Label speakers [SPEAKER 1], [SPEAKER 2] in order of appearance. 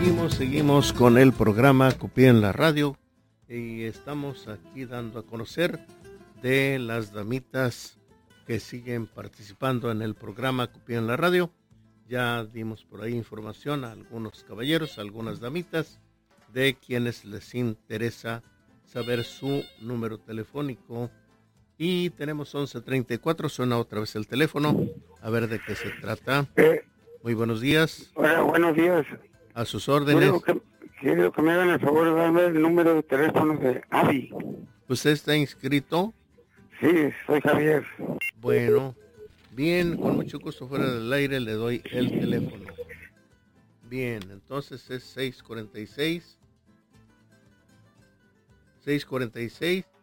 [SPEAKER 1] Seguimos con el programa Copía en la Radio y estamos aquí dando a conocer de las damitas que siguen participando en el programa Copía en la Radio. Ya dimos por ahí información a algunos caballeros, a algunas damitas, de quienes les interesa saber su número telefónico. Y tenemos 1134, suena otra vez el teléfono, a ver de qué se trata. Muy buenos días.
[SPEAKER 2] Hola, buenos días.
[SPEAKER 1] A sus órdenes.
[SPEAKER 2] Quiero que me hagan el favor de darme el número de teléfono de Avi.
[SPEAKER 1] ¿Usted está inscrito?
[SPEAKER 2] Sí, soy Javier.
[SPEAKER 1] Bueno, bien, con mucho gusto fuera del aire le doy el teléfono. Bien, entonces es 646